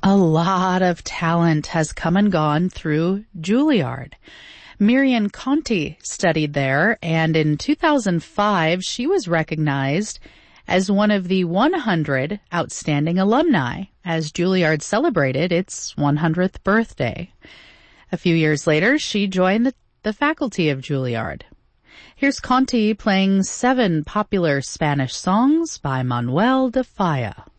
A lot of talent has come and gone through Juilliard. Miriam Conti studied there, and in 2005, she was recognized as one of the 100 outstanding alumni as Juilliard celebrated its 100th birthday. A few years later, she joined the faculty of Juilliard. Here's Conti playing 7 popular Spanish songs by Manuel de Falla.